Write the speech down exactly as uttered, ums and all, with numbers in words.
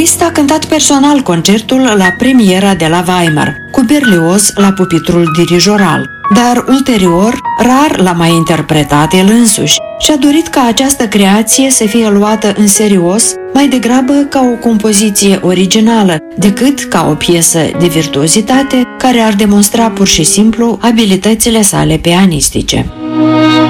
Liszt a cântat personal concertul la premiera de la Weimar, cu Berlioz la pupitrul dirijoral, dar ulterior rar l-a mai interpretat el însuși și a dorit ca această creație să fie luată în serios mai degrabă ca o compoziție originală decât ca o piesă de virtuozitate care ar demonstra pur și simplu abilitățile sale pianistice.